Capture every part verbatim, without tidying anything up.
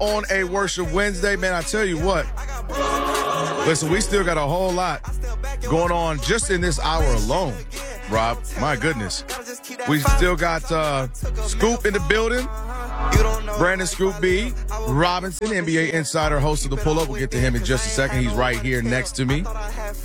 on a Worship Wednesday. Man, I tell you what. Listen, we still got a whole lot going on just in this hour alone, Rob. My goodness. We still got uh, Scoop in the building. Brandon Scoop B. Robinson, N B A insider, host of The Pull-Up. We'll get to him in just a second. He's right here next to me.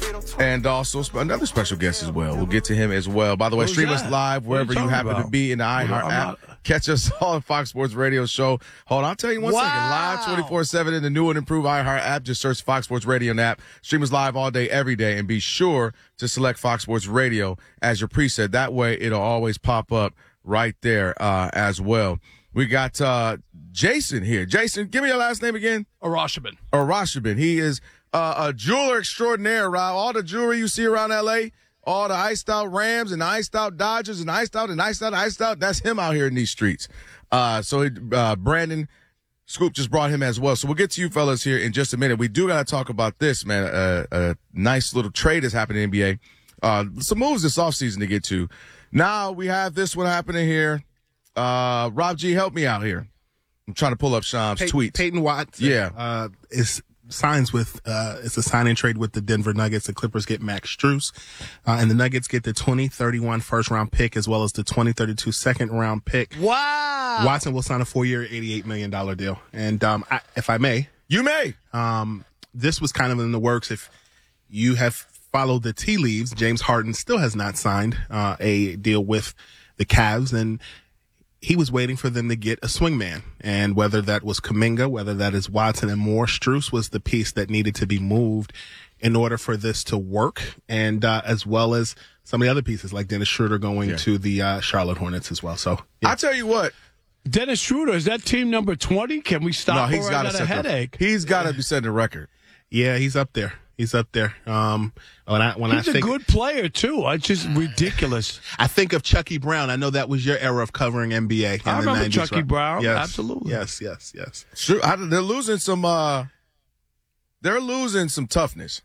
And also another special guest as well. We'll get to him as well. By the way, Who's stream that? us live wherever you, you happen about? to be in the iHeart app. Catch us on Fox Sports Radio Show. Hold on, I'll tell you one wow. second. Live twenty-four seven in the new and improved iHeart app. Just search Fox Sports Radio app. Stream us live all day, every day. And be sure to select Fox Sports Radio as your preset. That way, it'll always pop up right there uh, as well. We got uh, Jason here. Jason, give me your last name again. Arashabin. Arashabin. He is uh, a jeweler extraordinaire, Rob. All the jewelry you see around L A, all the iced out Rams and the iced out Dodgers and iced out and iced out, iced out. That's him out here in these streets. Uh, so uh, Brandon Scoop just brought him as well. So we'll get to you fellas here in just a minute. We do got to talk about this, man. Uh, a nice little trade has happened in the N B A. Uh, some moves this offseason to get to. Now we have this one happening here. Uh, Rob G, help me out here. I'm trying to pull up Shams' Pey- tweets. Peyton Watson. Yeah. Uh, is signs with, uh, it's a sign and trade with the Denver Nuggets. The Clippers get Max Strus, uh, and the Nuggets get the twenty thirty-one first round pick as well as the twenty thirty-two second round pick. Wow. Watson will sign a four year, eighty-eight million dollars deal. And, um, I, if I may. You may. Um, this was kind of in the works. If you have followed the tea leaves, James Harden still has not signed, uh, a deal with the Cavs, and he was waiting for them to get a swingman, and whether that was Kuminga, whether that is Watson and Moore, Strus was the piece that needed to be moved in order for this to work, and uh, as well as some of the other pieces like Dennis Schroeder going yeah. to the uh, Charlotte Hornets as well. So yeah. I tell you what, Dennis Schroeder, is that team number twenty? Can we stop? No, he's got a headache. The, he's got to be setting a record. Yeah, he's up there. He's up there. Um, when I when he's I think, a good player too. It's just ridiculous. I think of Chucky Brown. I know that was your era of covering N B A. In I the remember nineties, Chucky right? Brown. Yes, Absolutely. Yes, yes, yes. Sure, I, they're losing some. Uh, they're losing some toughness.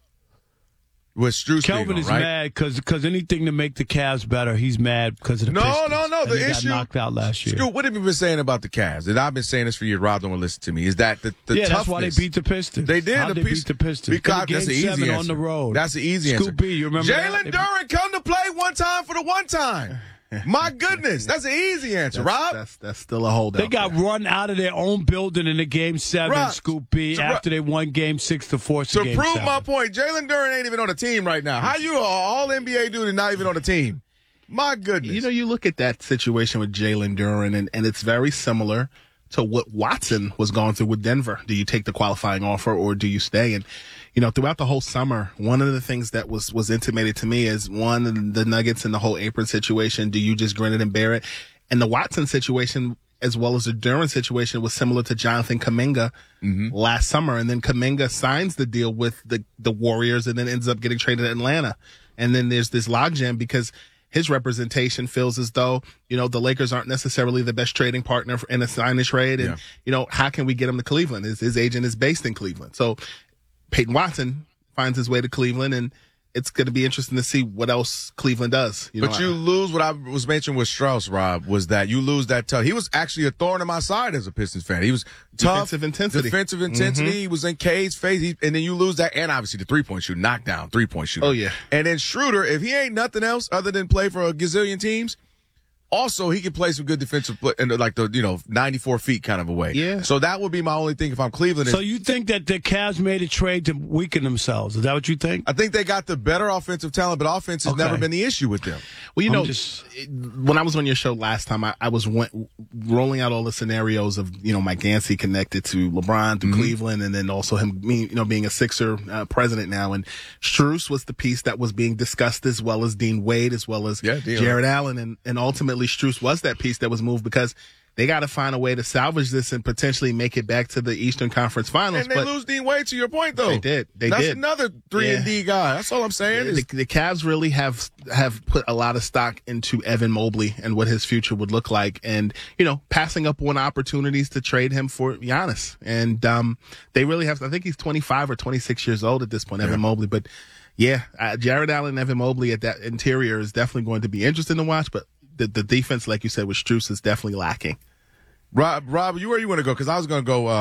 With Strus Kelvin being on, is right? mad because because anything to make the Cavs better, he's mad because of the no, Pistons. no, no. And The they issue got knocked out last year. Scoop, what have you been saying about the Cavs? And I've been saying this for years. Rob don't want to listen to me. Is that the, the yeah, toughness? that's why they beat the Pistons. They did. How'd the they piece, beat the Pistons because game that's the easy seven answer on the road. That's the easy Scoop answer. B, you remember Jalen that? Duren come to play one time for the one time. My goodness, that's an easy answer, That's, Rob. that's that's still a holdout. They got there. run out of their own building in the game seven, Rob, Scoop B, to, after they won game six to four to To game prove seven. my point, Jalen Duren ain't even on the team right now. How you an all N B A dude and not even on the team? My goodness. You know, you look at that situation with Jalen Duren, and, and it's very similar to what Watson was going through with Denver. Do you take the qualifying offer or do you stay? And, you know, throughout the whole summer, one of the things that was, was intimated to me is, one, the Nuggets and the whole apron situation. Do you just grin it and bear it? And the Watson situation, as well as the Duren situation, was similar to Jonathan Kuminga mm-hmm. last summer. And then Kuminga signs the deal with the, the Warriors and then ends up getting traded to Atlanta. And then there's this logjam because his representation feels as though, you know, the Lakers aren't necessarily the best trading partner in a sign and trade. And, yeah. you know, how can we get him to Cleveland? His, his agent is based in Cleveland. So Peyton Watson finds his way to Cleveland, and it's going to be interesting to see what else Cleveland does. You but know, you I, lose what I was mentioning with Strus, Rob, was that you lose that tough. He was actually a thorn in my side as a Pistons fan. He was tough. Defensive intensity. Defensive intensity. Mm-hmm. He was in Cade's face. He, and then you lose that. And obviously the three-point shooting, knockdown three-point shooting. Oh, yeah. And then Schroeder, if he ain't nothing else other than play for a gazillion teams, also, he can play some good defensive play, and like the, you know, ninety-four feet kind of a way. Yeah. So that would be my only thing if I'm Cleveland. So you think that the Cavs made a trade to weaken themselves? Is that what you think? I think they got the better offensive talent, but offense has okay. never been the issue with them. Well, you I'm know, just... when I was on your show last time, I, I was went, rolling out all the scenarios of, you know, Mike Yancey connected to LeBron, to mm-hmm. Cleveland, and then also him being, you know, being a Sixer uh, president now. And Strus was the piece that was being discussed, as well as Dean Wade, as well as yeah, Jared Allen. And, and ultimately, Strus was that piece that was moved because they got to find a way to salvage this and potentially make it back to the Eastern Conference Finals. And they but lose Dean Wade, to your point, though. They did. They That's did. another three and D guy. That's all I'm saying. The, the Cavs really have have put a lot of stock into Evan Mobley and what his future would look like, and you know, passing up on opportunities to trade him for Giannis. And um, they really have. I think he's twenty-five or twenty-six years old at this point, yeah. Evan Mobley. But yeah, uh, Jared Allen and Evan Mobley at that interior is definitely going to be interesting to watch. But the the defense, like you said, with Strus is definitely lacking. Rob, Rob, you where you want to go? Because I was going to go uh,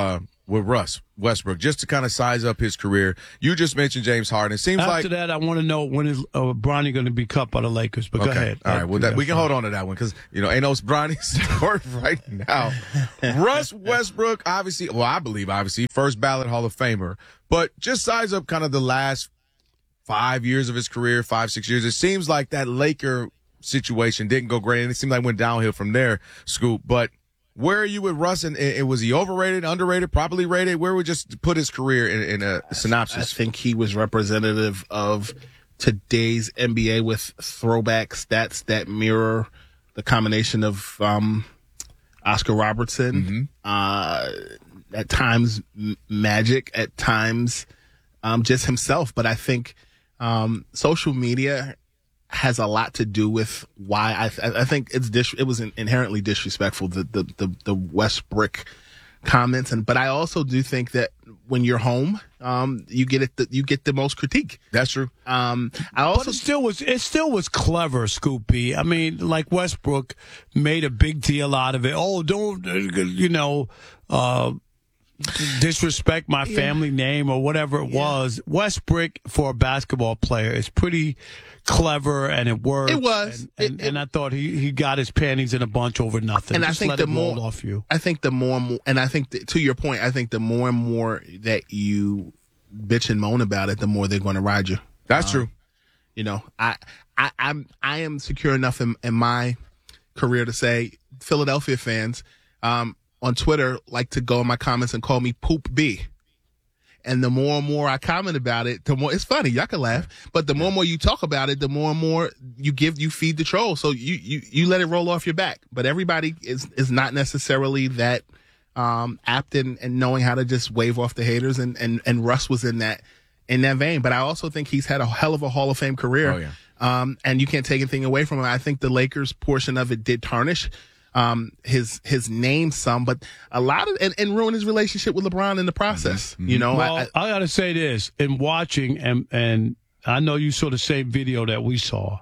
with Russ Westbrook, just to kind of size up his career. You just mentioned James Harden. It seems After like that, I want to know when is uh, Bronny going to be cut by the Lakers. But okay. go ahead. All right. Well, that, we can hold on to that one because you know ain't no Bronny story right now. Russ Westbrook, obviously, well, I believe obviously first ballot Hall of Famer, but just size up kind of the last five years of his career, five six years. It seems like that Laker situation didn't go great, and it seemed like it went downhill from there, Scoop. But where are you with Russ? And, and was he overrated, underrated, properly rated? Where would we just put his career in, in a synopsis? I think he was representative of today's N B A with throwback stats that mirror the combination of um, Oscar Robertson, mm-hmm. uh, at times m- Magic, at times um, just himself. But I think um, social media has a lot to do with why I th- I think it's dis- it was inherently disrespectful, the the the, the Westbrook comments, and but I also do think that when you're home, um, you get it the, you get the most critique. That's true. Um, I also but it still was it still was clever, Scoopy. I mean, like Westbrook made a big deal out of it. Oh, don't you know? Uh, disrespect my family yeah. name or whatever it yeah. was. Westbrook for a basketball player is pretty clever, and it worked. It was, and, and, it, it, and I thought he, he got his panties in a bunch over nothing. And Just I think let the it more roll off you. I think the more, and more, and I think that, to your point, I think the more and more that you bitch and moan about it, the more they're going to ride you. That's um, true. You know, I, I, I'm, I am secure enough in, in my career to say Philadelphia fans, um, on Twitter like to go in my comments and call me Poop B. And the more and more I comment about it, the more it's funny. Y'all can laugh, but the more and more you talk about it, the more and more you give, you feed the troll. So you, you, you let it roll off your back. But everybody is, is not necessarily that, um, apt in, in knowing how to just wave off the haters. And, and, and Russ was in that, in that vein. But I also think he's had a hell of a Hall of Fame career. Oh, yeah. Um, and you can't take anything away from him. I think the Lakers portion of it did tarnish Um, his, his name some, but a lot of, and, and ruin his relationship with LeBron in the process. Mm-hmm. You know, well, I, I, I gotta say this in watching, and, and I know you saw the same video that we saw.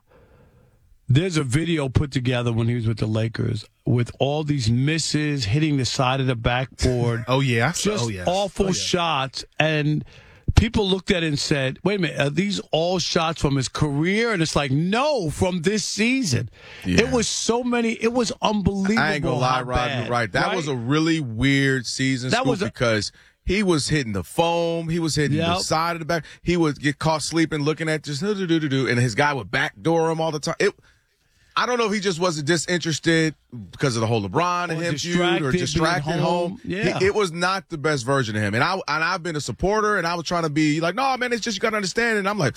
There's a video put together when he was with the Lakers with all these misses hitting the side of the backboard. oh yeah. Just oh, yes. awful oh, yeah. shots. And people looked at it and said, wait a minute, are these all shots from his career? And it's like, no, from this season. Yeah. It was so many. It was unbelievable. I ain't gonna lie, Rob, you're right. That right? was a really weird season, that was a- because he was hitting the foam. He was hitting yep. the side of the back. He would get caught sleeping, looking at just do-do-do-do, and his guy would backdoor him all the time. It, I don't know if he just wasn't disinterested because of the whole LeBron and him feud or distracted home. home. Yeah. He, it was not the best version of him. And, I, and I've been a supporter, and I was trying to be like, no, man, it's just you got to understand. And I'm like,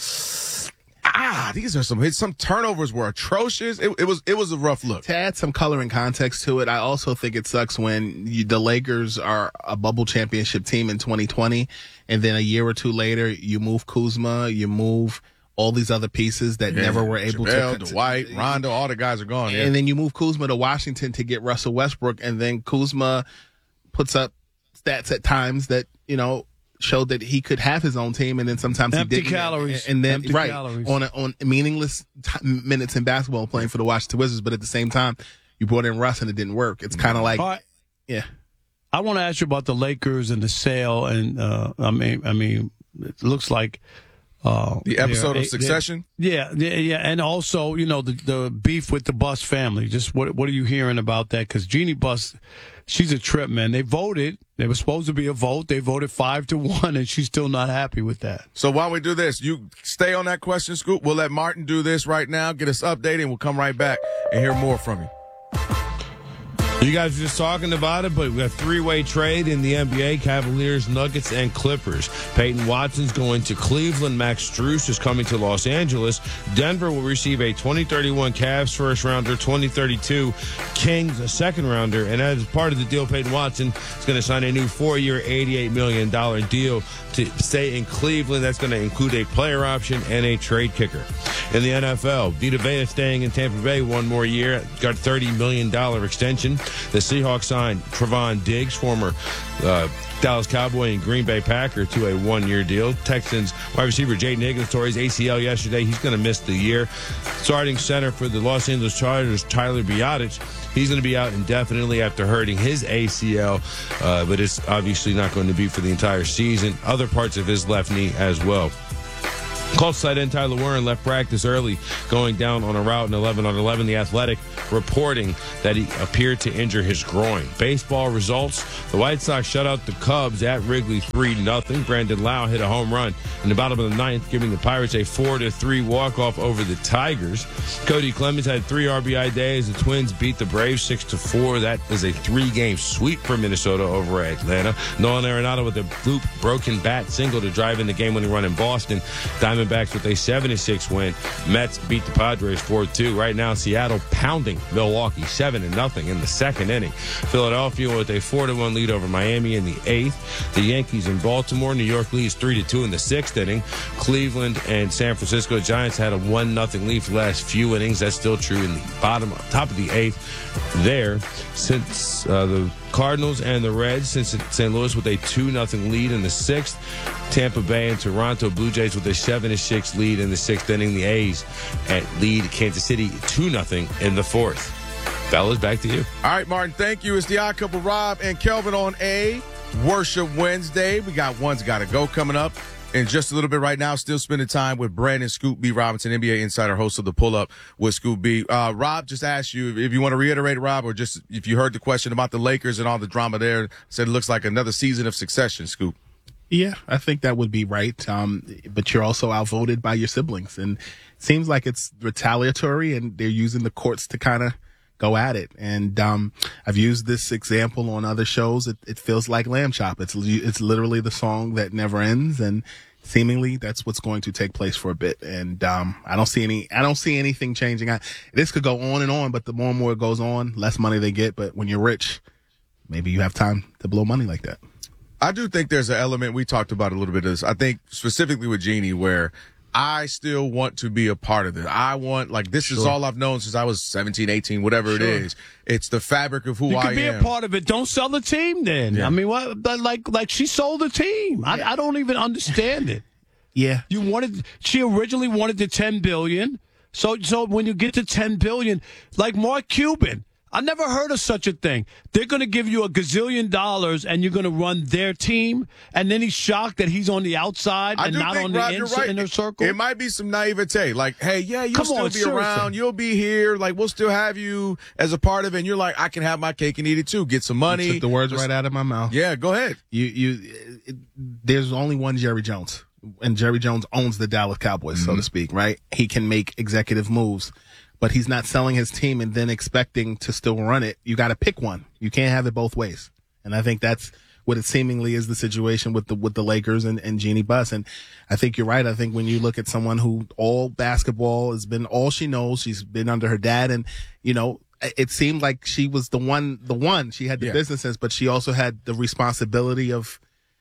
ah, these are some hits. Some turnovers were atrocious. It, it was it was a rough look. To add some color and context to it, I also think it sucks when you, the Lakers are a bubble championship team in twenty twenty, and then a year or two later, you move Kuzma, you move all these other pieces that yeah, never were able JaVale, to. Dwight, Rondo, all the guys are gone. And yeah. then you move Kuzma to Washington to get Russell Westbrook, and then Kuzma puts up stats at times that, you know, showed that he could have his own team, and then sometimes Empty he didn't. Calories. And then, Empty right, calories. on a, on meaningless t- minutes in basketball playing for the Washington Wizards, but at the same time, you brought in Russ and it didn't work. It's kind of like, right. yeah. I want to ask you about the Lakers and the sale, and uh, I mean, I mean, it looks like uh, the episode of Succession. Yeah, yeah, yeah, and also, you know, the the beef with the Bus family. Just what what are you hearing about that? Because Jeannie Buss, she's a trip, man. They voted. There was supposed to be a vote. They voted five to one, and she's still not happy with that. So why don't we do this? You stay on that question, Scoop. We'll let Martin do this right now, get us updated, and we'll come right back and hear more from you. You guys were just talking about it, but we got a three-way trade in the N B A, Cavaliers, Nuggets, and Clippers. Peyton Watson's going to Cleveland. Max Strus is coming to Los Angeles. Denver will receive a twenty thirty-one Cavs first-rounder, twenty thirty-two Kings a second-rounder. And as part of the deal, Peyton Watson is going to sign a new four-year, eighty-eight million dollars deal to stay in Cleveland. That's going to include a player option and a trade kicker. In the N F L, Vita Vea staying in Tampa Bay one more year, got a thirty million dollars extension. The Seahawks signed Trevon Diggs, former uh, Dallas Cowboy and Green Bay Packer, to a one-year deal. Texans wide receiver Jaden Higgins tore his A C L yesterday. He's going to miss the year. Starting center for the Los Angeles Chargers, Tyler Biadasz, he's going to be out indefinitely after hurting his A C L, uh, but it's obviously not going to be for the entire season. Other parts of his left knee as well. Colts tight end Tyler Warren left practice early, going down on a route in eleven on eleven. The Athletic reporting that he appeared to injure his groin. Baseball results: the White Sox shut out the Cubs at Wrigley three nothing. Brandon Lau hit a home run in the bottom of the ninth, giving the Pirates a four to three walk-off over the Tigers. Cody Clemens had three R B I days. The Twins beat the Braves six to four. That is a three-game sweep for Minnesota over Atlanta. Nolan Arenado with a loop broken bat single to drive in the game-winning run in Boston. Diamond Diamondbacks with a seven to six win. Mets beat the Padres four two. Right now, Seattle pounding Milwaukee seven to nothing in the second inning. Philadelphia with a four to one lead over Miami in the eighth. The Yankees in Baltimore. New York leads three to two in the sixth inning. Cleveland and San Francisco Giants had a one nothing lead for the last few innings. That's still true in the bottom, top of the eighth there. Since uh, the Cardinals and the Reds, since Saint Louis with a two nothing lead in the sixth. Tampa Bay and Toronto Blue Jays with a seven to six lead in the sixth inning. The A's at lead Kansas City two nothing in the fourth. Fellas, back to you. All right, Martin, thank you. It's the Odd Couple, Rob and Kelvin on a Worship Wednesday. We got One's Gotta Go coming up in just a little bit right now. Still spending time with Brandon Scoop B. Robinson, N B A insider, host of the Pull Up with Scoop B. Uh, Rob just asked you if you want to reiterate, Rob, or just if you heard the question about the Lakers and all the drama there. Said it looks like another season of succession, Scoop. Yeah, I think that would be right. Um, but you're also outvoted by your siblings. And it seems like it's retaliatory, and they're using the courts to kind of go at it. And um, I've used this example on other shows. It, it feels like Lamb Chop. It's, it's literally the song that never ends. And seemingly that's what's going to take place for a bit. And um, I don't see any, I don't see anything changing. I, this could go on and on, but the more and more it goes on, less money they get. But when you're rich, maybe you have time to blow money like that. I do think there's an element, we talked about a little bit of this, I think specifically with Jeannie, where I still want to be a part of it. I want, like, this sure. is all I've known since I was seventeen, eighteen, whatever sure. it is. It's the fabric of who you I am. You can be a part of it. Don't sell the team then. Yeah. I mean, what, like, like she sold the team. I, I don't even understand it. Yeah. You wanted, she originally wanted the ten billion dollars. So, so when you get to ten billion dollars, like Mark Cuban, I never heard of such a thing. They're going to give you a gazillion dollars and you're going to run their team, and then he's shocked that he's on the outside and not think, on the Rob, in- right. inner circle. It might be some naivete. Like, hey, yeah, you'll Come still on, be seriously. around. You'll be here. Like, we'll still have you as a part of it. And you're like, I can have my cake and eat it too. Get some money. You took the words Just, right out of my mouth. Yeah, go ahead. You, you, it, there's only one Jerry Jones, and Jerry Jones owns the Dallas Cowboys, mm-hmm. so to speak, right? He can make executive moves, but he's not selling his team and then expecting to still run it. You got to pick one. You can't have it both ways. And I think that's what it seemingly is the situation with the, with the Lakers and, and Jeannie Buss. And I think you're right. I think when you look at someone who all basketball has been all she knows, she's been under her dad, and, you know, it seemed like she was the one, the one, she had the yeah. businesses, but she also had the responsibility of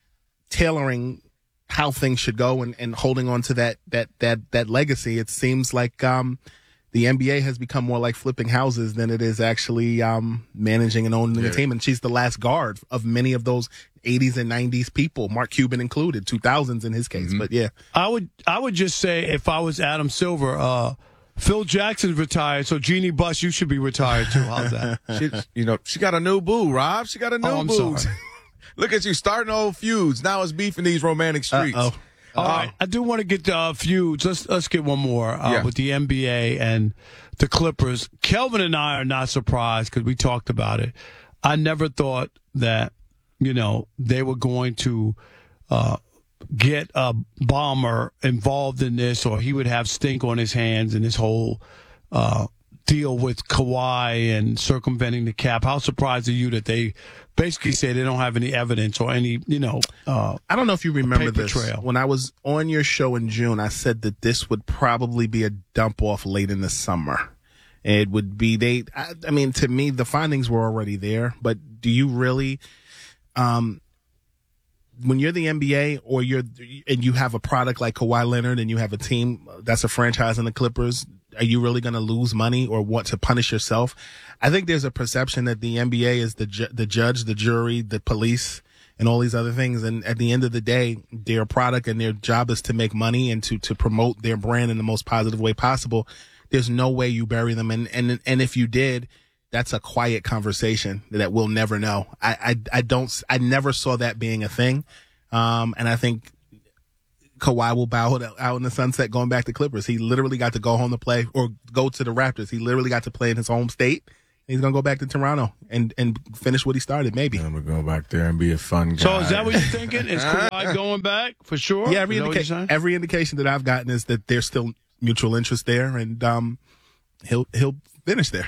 tailoring how things should go and, and holding on to that, that, that, that legacy. It seems like, um, the N B A has become more like flipping houses than it is actually um, managing and owning yeah. the team. And she's the last guard of many of those eighties and nineties people, Mark Cuban included, two thousands in his case. Mm-hmm. But, yeah. I would I would just say if I was Adam Silver, uh, Phil Jackson's retired, so Jeannie Buss, you should be retired too. How's that? she, you know, she got a new boo, Rob. She got a new oh, I'm boo. Sorry. Look at you, starting old feuds. Now it's beef in these romantic streets. Uh-oh. All right, uh, I do want to get to uh, feuds. Let's let's get one more uh, yeah. with the N B A and the Clippers. Kelvin and I are not surprised because we talked about it. I never thought that, you know, they were going to uh, get a bomber involved in this, or he would have stink on his hands in this whole uh, deal with Kawhi and circumventing the cap. How surprised are you that they basically say they don't have any evidence or any, you know, uh, I don't know if you remember this. Trail. When I was on your show in June, I said that this would probably be a dump off late in the summer. It would be, they, I, I mean, to me, the findings were already there, but do you really, um, when you're the N B A or you're, and you have a product like Kawhi Leonard and you have a team that's a franchise in the Clippers, are you really going to lose money or want to punish yourself? I think there's a perception that the N B A is the ju- the judge, the jury, the police, and all these other things. And at the end of the day, their product and their job is to make money and to, to promote their brand in the most positive way possible. There's no way you bury them. And, and, and if you did, that's a quiet conversation that we'll never know. I, I, I don't, I never saw that being a thing. Um, and I think Kawhi will bow out in the sunset going back to Clippers. He literally got to go home to play or go to the Raptors. He literally got to play in his home state. He's going to go back to Toronto and, and finish what he started, maybe. I'm going to go back there and be a fun guy. So is that what you're thinking? Is Kawhi going back for sure? Yeah, every, Is that what you're indica- saying? every indication that I've gotten is that there's still mutual interest there, and um, he'll he'll finish there.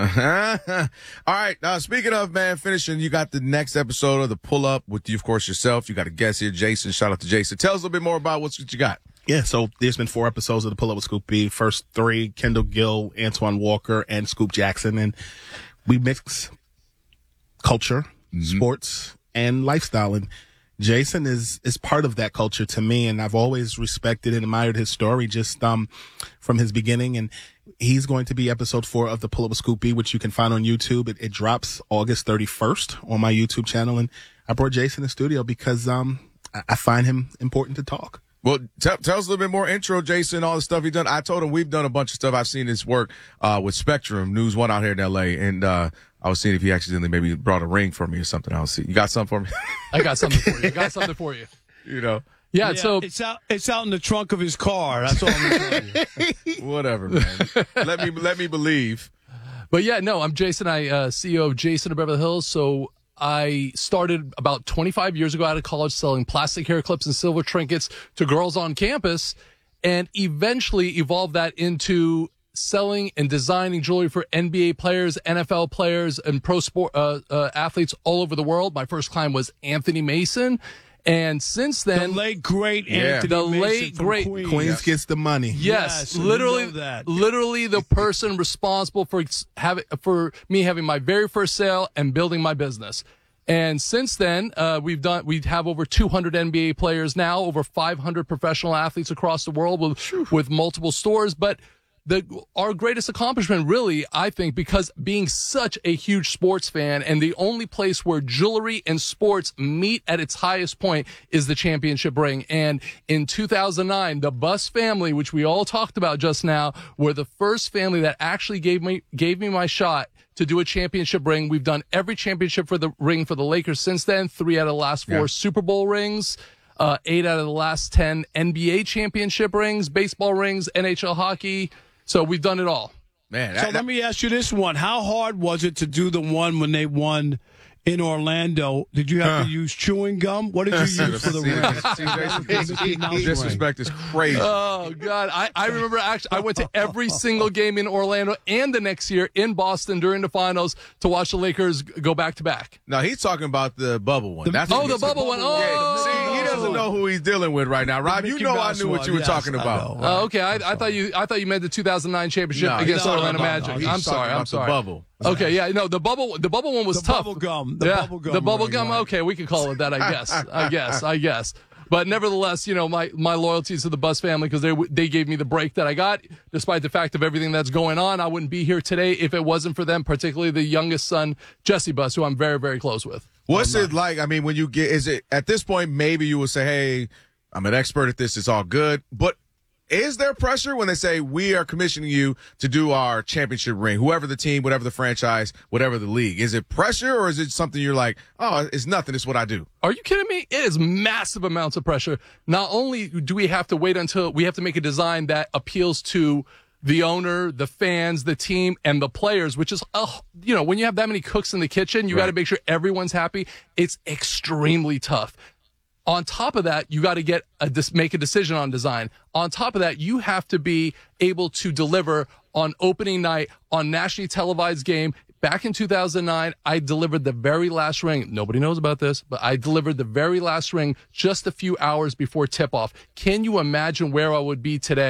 All right. Now, speaking of, man, finishing, you got the next episode of The Pull-Up with you, of course, yourself. You got a guest here, Jason. Shout out to Jason. Tell us a little bit more about what's, what you got. Yeah, so there's been four episodes of The Pull-Up with Scoop B. First three, Kendall Gill, Antoine Walker, and Scoop Jackson. And we mix culture, mm-hmm. sports, and lifestyle. And Jason is is part of that culture to me, and I've always respected and admired his story just um from his beginning. And he's going to be episode four of The Pull-Up with Scoop B, which you can find on YouTube. It, it drops August thirty-first on my YouTube channel. And I brought Jason in the studio because um I, I find him important to talk. Well, t- tell us a little bit more intro, Jason, all the stuff you've done. I told him we've done a bunch of stuff. I've seen his work uh, with Spectrum, News One out here in L A, and uh, I was seeing if he accidentally maybe brought a ring for me or something. I'll see. You got something for me? I got something for you. I got something for you. You know? Yeah, Yeah, so it's out. It's out in the trunk of his car. That's all I'm telling you. Whatever, man. let me let me believe. But yeah, no, I'm Jason. I uh, C E O of Jason of Beverly Hills. So I started about twenty-five years ago out of college selling plastic hair clips and silver trinkets to girls on campus, and eventually evolved that into selling and designing jewelry for N B A players, N F L players, and pro sport uh, uh, athletes all over the world. My first client was Anthony Mason. And since then, The late great Yeah. Anthony The Mason late from great- Queens. Queens gets the money. yes, Yes, we literally, know that. literally the person responsible for having for me having my very first sale and building my business. And since then, uh, we've done we have over two hundred N B A players now, over five hundred professional athletes across the world with with multiple stores. But the our greatest accomplishment, really, I think, because being such a huge sports fan, and the only place where jewelry and sports meet at its highest point is the championship ring. And in two thousand nine, the Buss family, which we all talked about just now, were the first family that actually gave me gave me my shot to do a championship ring. We've done every championship for the ring for the Lakers since then. Three out of the last four Yeah. Super Bowl rings. Uh, eight out of the last ten N B A championship rings, baseball rings, N H L hockey. So we've done it all. Man, So that- let me ask you this one: how hard was it to do the one when they won in Orlando? Did you have to use chewing gum? What did you use for the See, ring? see, Jason, disrespect is crazy. Oh God, I, I remember actually I went to every single game in Orlando and the next year in Boston during the finals to watch the Lakers go back to back. No, he's talking about the bubble one. That's Oh, what the he's bubble talking- one. Yeah, Oh, see, he doesn't know who he's dealing with right now. Rob, you Mickey know I Mouse knew what one. you were Yes, talking I about. know. Uh, okay, I, I thought you I thought you meant the two thousand nine championship No, against he's Orlando talking about- Magic. he's I'm talking sorry, I'm about the sorry. bubble. Okay, yeah, no, the bubble the bubble one was The tough. bubble gum. The yeah, bubble gum the bubble ring, gum. right. Okay, we could call it that. I guess. I guess. I guess. But nevertheless, you know, my, my loyalties to the Buss family, because they they gave me the break that I got, despite the fact of everything that's going on. I wouldn't be here today if it wasn't for them, particularly the youngest son, Jesse Buss, who I'm very, very close with. What's it like? I mean, when you get, is it at this point, maybe you will say, hey, I'm an expert at this. It's all good. But is there pressure when they say we are commissioning you to do our championship ring, whoever the team, whatever the franchise, whatever the league? Is it pressure or is it something you're like, oh, it's nothing. It's what I do? Are you kidding me? It is massive amounts of pressure. Not only do we have to wait until we have to make a design that appeals to the owner, the fans, the team, and the players, which is, uh, you know, when you have that many cooks in the kitchen, you got to make sure everyone's happy. It's extremely tough. On top of that, you got to get a make a decision on design. On top of that, you have to be able to deliver on opening night on nationally televised game. Back in two thousand nine, I delivered the very last ring. Nobody knows about this, but I delivered the very last ring just a few hours before tip-off. Can you imagine where I would be today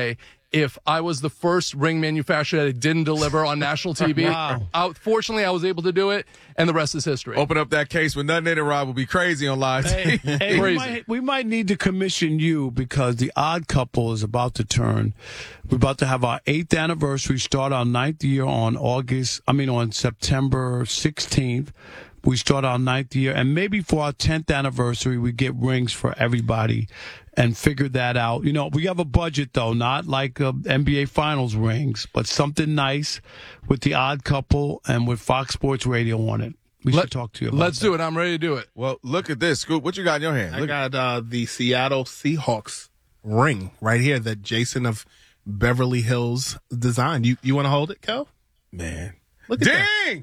if I was the first ring manufacturer that didn't deliver on national T V. Wow. I, fortunately, I was able to do it, and the rest is history. Open up that case with nothing in it, Rob. Will be crazy on live Hey, T V. hey, we, Crazy. might, we might need to commission you because the Odd Couple is about to turn. We're about to have our eighth anniversary, start our ninth year on August, I mean on September sixteenth. We start our ninth year, and maybe for our tenth anniversary, we get rings for everybody and figure that out. You know, we have a budget, though, not like uh, N B A Finals rings, but something nice with the Odd Couple and with Fox Sports Radio on it. We Let- should talk to you about Let's that. do it. I'm ready to do it. Well, look at this, Scoop. What you got in your hand? I Look got uh, the Seattle Seahawks ring right here that Jason of Beverly Hills designed. You you want to hold it, Kel? man. Look at that. Dang!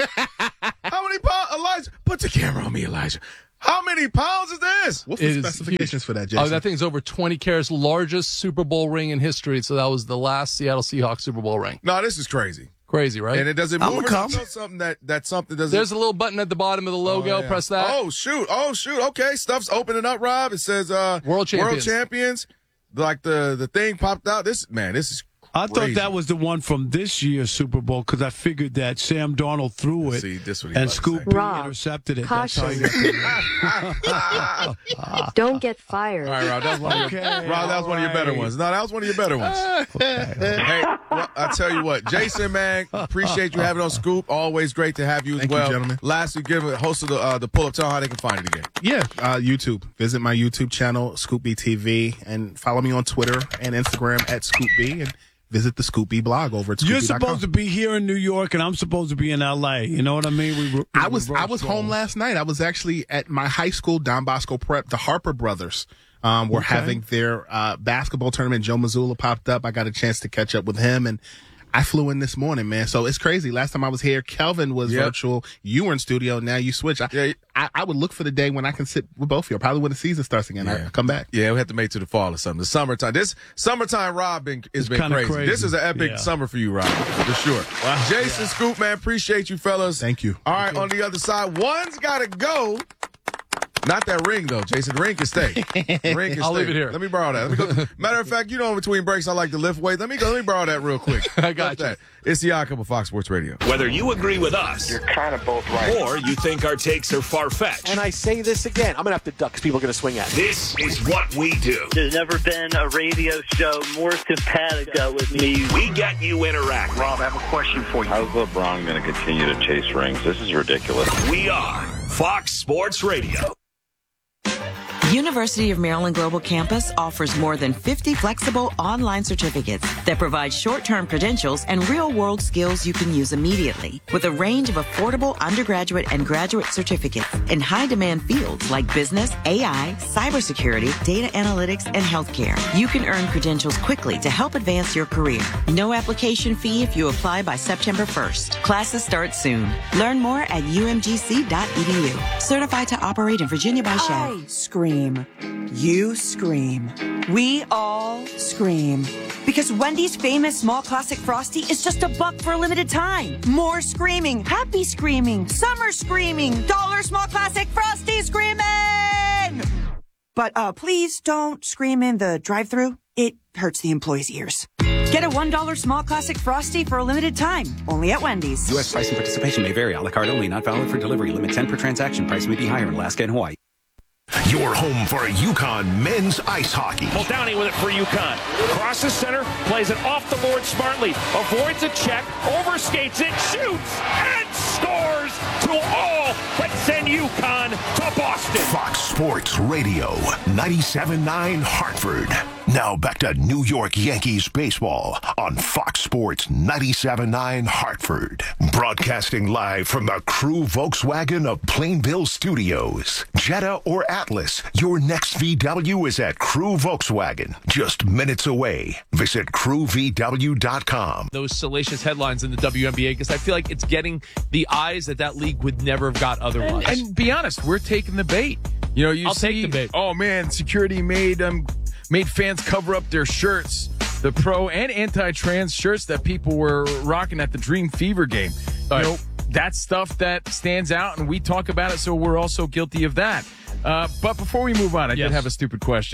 How many pounds, Elijah? Put the camera on me, Elijah. How many pounds is this? What's It the is specifications huge. for that, Jason? Oh, that thing's over twenty carats, largest Super Bowl ring in history. So that was the last Seattle Seahawks Super Bowl ring. No, this is crazy. Crazy, right? And it doesn't I'ma move. come. It's something that that something doesn't. There's a little button at the bottom of the logo. Oh, yeah. Press that. Oh shoot! Oh shoot! Okay, stuff's opening up, Rob. It says uh, World champions. World champions. Like the the thing popped out. This man, this is. I thought crazy. that was the one from this year's Super Bowl because I figured that Sam Darnold threw it See, this what he's and about to Scoop say. Rob, intercepted it. caution. That's how you Don't get fired. All right, Rob. That was one of your, Okay, Rob, that was one of your better all right. ones. No, that was one of your better ones. Hey, well, I tell you what, Jason, man, appreciate you having on Scoop. Always great to have you as Thank you, well. gentlemen. Lastly, give a host of the uh, the pull up. Tell them how they can find it again. Yeah, uh, YouTube. Visit my YouTube channel, Scoop B T V, and follow me on Twitter and Instagram at Scoop B, and visit the Scoop B blog over at You're scoop B dot com. supposed to be here in New York, and I'm supposed to be in L A. You know what I mean? We, we I was I was reversed home roles. last night. I was actually at my high school, Don Bosco Prep. The Harper brothers um, were Okay. having their uh, basketball tournament. Joe Mazzulla popped up. I got a chance to catch up with him, and I flew in this morning, man. So it's crazy. Last time I was here, Kelvin was Yep. virtual. You were in studio. Now you switch. I, Yeah. I, I would look for the day when I can sit with both of you. Probably when the season starts again. Yeah. I come back. Yeah, we have to make it to the fall or something. The summertime. This summertime, Rob, been, has It's been kinda crazy. crazy. This is an epic Yeah. summer for you, Rob, for sure. Jason Scoop, man, appreciate you, fellas. Thank you. All right, on the other side, one's got to go. Not that ring, though, Jason. The ring can stay. The ring can I'll stay. leave it here. Let me borrow that. Let me go. Matter of fact, you know, in between breaks, I like to lift weights. Let me go. Let me borrow that real quick. I got that. It's the outcome of Fox Sports Radio. Whether you agree with us You're kind of both right. or you think our takes are far-fetched, And I say this again, I'm going to have to duck because people are going to swing at me. this is what we do. There's never been a radio show more simpatico with me. We get you interacting. Rob, I have a question for you. How's LeBron going to continue to chase rings? This is ridiculous. We are Fox Sports Radio. University of Maryland Global Campus offers more than fifty flexible online certificates that provide short-term credentials and real-world skills you can use immediately, with a range of affordable undergraduate and graduate certificates in high-demand fields like business, A I, cybersecurity, data analytics, and healthcare. You can earn credentials quickly to help advance your career. No application fee if you apply by September first. Classes start soon. Learn more at u m g c dot e d u. Certified to operate in Virginia by Chev. I scream. You scream. We all scream. Because Wendy's famous small classic Frosty is just a buck for a limited time. More screaming. Happy screaming. Summer screaming. Dollar small classic Frosty screaming! But uh, please don't scream in the drive-thru. It hurts the employees' ears. Get a one dollar small classic Frosty for a limited time. Only at Wendy's. U S price and participation may vary. A la carte only. Not valid for delivery. Limit ten per transaction. Price may be higher in Alaska and Hawaii. Your home for UConn men's ice hockey. Muldowney with it for UConn. Crosses center, plays it off the board smartly, avoids a check, overskates it, shoots, and scores to all but send UConn to Boston. Fox Sports Radio, ninety-seven point nine Hartford. Now back to New York Yankees baseball on Fox Sports ninety-seven point nine Hartford. Broadcasting live from the Crew Volkswagen of Plainville Studios. Jetta or Atlas, your next V W is at Crew Volkswagen. Just minutes away. Visit crew v w dot com. Those salacious headlines in the W N B A because I feel like it's getting the eyes that that league would never have got otherwise. And, and be honest, we're taking the bait. You know, you I'll see, take the bait. Oh man, security made um made fans cover up their shirts, the pro and anti-trans shirts that people were rocking at the Dream Fever game. All you right. know, that's stuff that stands out, and we talk about it, so we're also guilty of that. Uh, but before we move on, I Yes. did have a stupid question.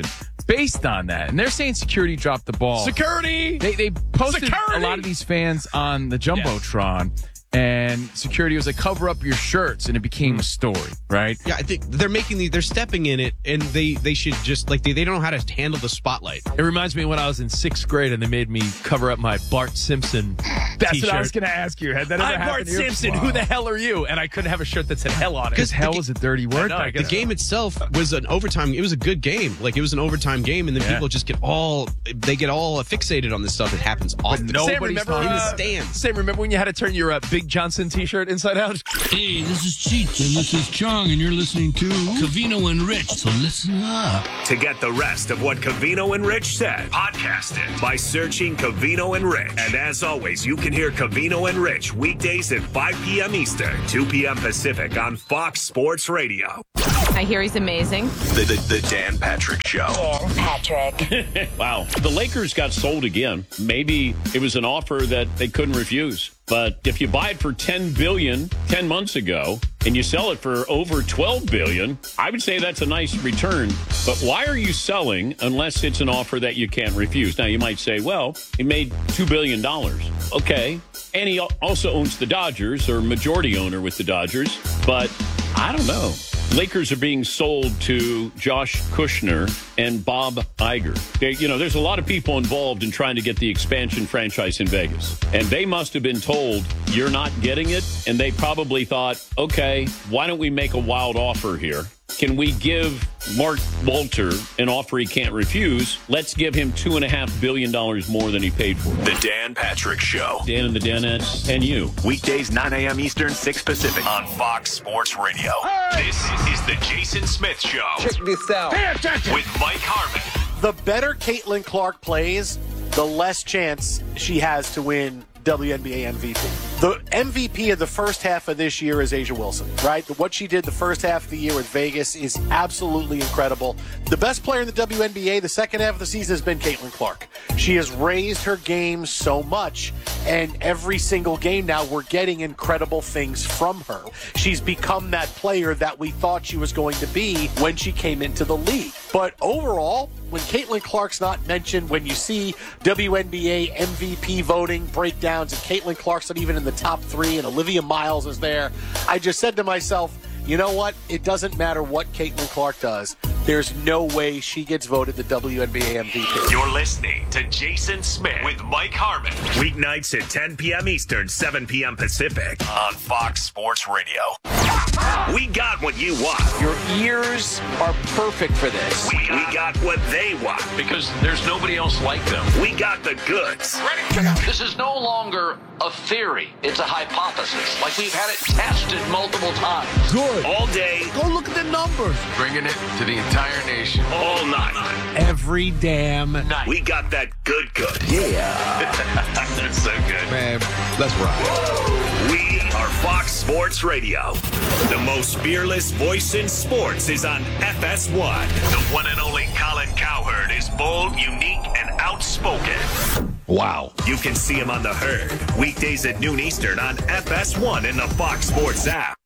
based on that. And they're saying security dropped the ball. Security! They, they posted Security! a lot of these fans on the Jumbotron. Yes. And security was like, cover up your shirts, and it became a story, right? Yeah, I think they're making the, they're stepping in it, and they, they should just, like, they, they don't know how to handle the spotlight. It reminds me of when I was in sixth grade and they made me cover up my Bart Simpson That's t-shirt. what I was going to ask you. Had that ever I'm happened Bart to you? Simpson. Wow. Who the hell are you? And I couldn't have a shirt that said hell on it. Because hell is a dirty word. I know, I The game itself was an overtime. It was a good game. Like, it was an overtime game, and then Yeah. people just get all, they get all fixated on this stuff. It happens often. Sam, remember, in the uh, stands. Sam, remember when you had to turn your uh, Big Johnson t-shirt inside out? Hey, this is Cheech, and this is Chong, and you're listening to Covino and Rich, so listen up. To get the rest of what Covino and Rich said, podcast it by searching Covino and Rich. And as always, you can hear Covino and Rich weekdays at five p.m. Eastern, two p.m. Pacific on Fox Sports Radio. I hear he's amazing. The, the, the Dan Patrick Show. Dan Patrick. Wow. The Lakers got sold again. Maybe it was an offer that they couldn't refuse. But if you buy it for ten billion dollars ten months ago and you sell it for over twelve billion dollars, I would say that's a nice return. But why are you selling unless it's an offer that you can't refuse? Now, you might say, well, he made two billion dollars. Okay. And he also owns the Dodgers, or majority owner with the Dodgers. But I don't know. Lakers are being sold to Josh Kushner and Bob Iger. They, you know, there's a lot of people involved in trying to get the expansion franchise in Vegas. And they must have been told, you're not getting it. And they probably thought, okay, why don't we make a wild offer here? Can we give Mark Walter an offer he can't refuse? Let's give him two and a half billion dollars more than he paid for. The Dan Patrick Show. Dan and the Danettes and you. Weekdays, nine a.m. Eastern, six Pacific on Fox Sports Radio. Hey! This is the Jason Smith Show. Check this out. Pay attention. With Mike Harmon. The better Caitlin Clark plays, the less chance she has to win W N B A M V P. The M V P of the first half of this year is A'ja Wilson, right? What she did the first half of the year with Vegas is absolutely incredible. The best player in the W N B A the second half of the season has been Caitlin Clark. She has raised her game so much, and every single game now we're getting incredible things from her. She's become that player that we thought she was going to be when she came into the league. But overall, when Caitlin Clark's not mentioned, when you see W N B A M V P voting breakdowns and Caitlin Clark's not even in the top three and Olivia Miles is there, I just said to myself, you know what? It doesn't matter what Caitlin Clark does. There's no way she gets voted the W N B A M V P. You're listening to Jason Smith with Mike Harmon. Weeknights at ten p.m. Eastern, seven p.m. Pacific on Fox Sports Radio. We got what you want. Your ears are perfect for this. We, we got what they want. Because there's nobody else like them. We got the goods. This is no longer a theory. It's a hypothesis. Like we've had it tested multiple times. Good. All day. Go look at the numbers. Bringing it to the entire nation. All night. Every damn night. We got that good good. Yeah. That's so good. Man, let's rock. We are Fox Sports Radio. The most fearless voice in sports is on F S one. The one and only Colin Cowherd is bold, unique, and outspoken. Wow. You can see him on The Herd. Weekdays at noon Eastern on F S one and the Fox Sports app.